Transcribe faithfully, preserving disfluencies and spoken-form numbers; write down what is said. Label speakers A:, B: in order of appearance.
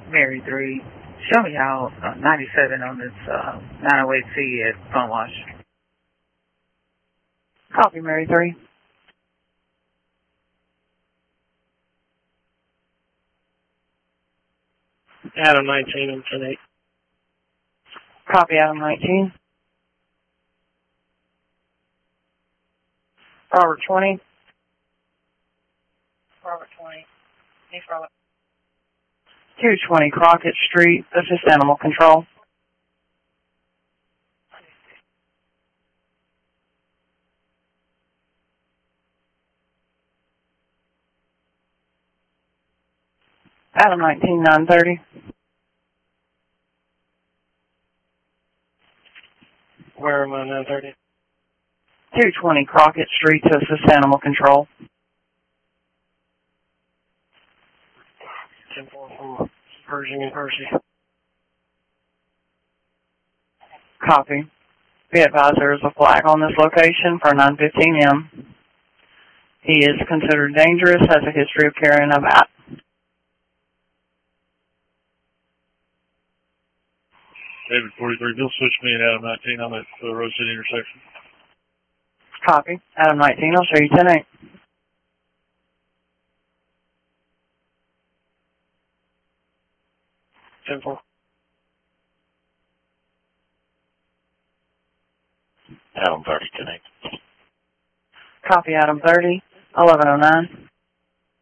A: Mary three. Show me out uh, ninety-seven on this uh, nine oh eight C at Phone Wash.
B: Copy, Mary three.
C: Adam nineteen on ten eight.
B: Copy, Adam nineteen. Robert twenty. Robert twenty. East Robert. two twenty Crockett Street. Assist Animal Control. Adam nineteen nine thirty.
C: Where am I, nine thirty?
B: two twenty Crockett Street to assist Animal Control.
C: ten four from Pershing and Percy.
B: Copy. Be advised there is a flag on this location for nine fifteen M. He is considered dangerous, has a history of carrying a bat.
D: David forty-three, Bill switch me and Adam nineteen. I'm at the Rose City intersection.
B: Copy. Adam nineteen, I'll show you ten eight.
C: ten four.
E: Adam thirty, ten eight.
B: Copy, Adam thirty, eleven oh nine.